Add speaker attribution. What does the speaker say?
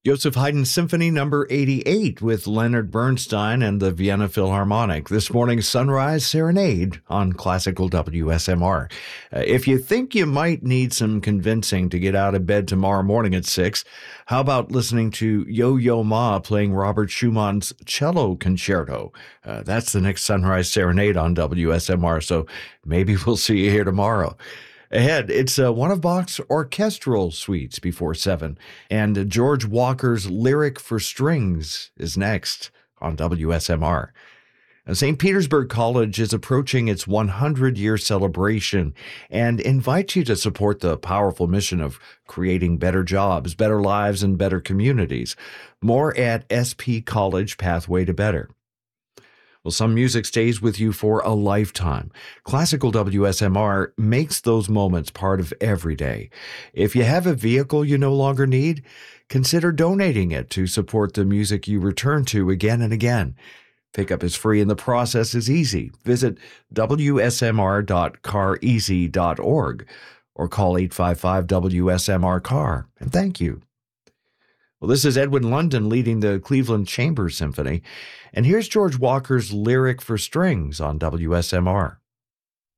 Speaker 1: Joseph Haydn Symphony number 88 with Leonard Bernstein and the Vienna Philharmonic. This morning's Sunrise Serenade on Classical WSMR. If you think you might need some convincing to get out of bed tomorrow morning at 6, how about listening to Yo-Yo Ma playing Robert Schumann's Cello Concerto? That's the next Sunrise Serenade on WSMR, so maybe we'll see you here tomorrow. Ahead, it's one of Bach's orchestral suites before 7, and George Walker's Lyric for Strings is next on WSMR. St. Petersburg College is approaching its 100-year celebration and invites you to support the powerful mission of creating better jobs, better lives, and better communities. More at SP College Pathway to Better. Well, some music stays with you for a lifetime. Classical WSMR makes those moments part of every day. If you have a vehicle you no longer need, consider donating it to support the music you return to again and again. Pickup is free and the process is easy. Visit wsmr.careasy.org or call 855-WSMR-CAR. And thank you. Well, this is Edwin London leading the Cleveland Chamber Symphony. And here's George Walker's Lyric for Strings on WSMR.